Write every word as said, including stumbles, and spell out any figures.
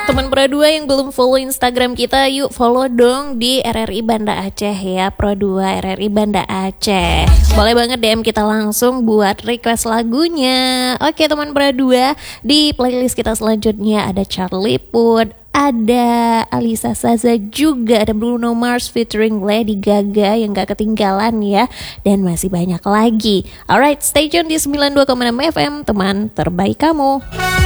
Teman Pro dua yang belum follow Instagram kita, yuk follow dong di R R I Banda Aceh ya. Pro dua R R I Banda Aceh. Boleh banget D M kita langsung buat request lagunya. Oke teman Pro dua, di playlist kita selanjutnya ada Charlie Puth, ada Alisa Saza, juga ada Bruno Mars featuring Lady Gaga yang gak ketinggalan ya. Dan masih banyak lagi. Alright, stay tune di sembilan puluh dua koma enam F M, teman terbaik kamu.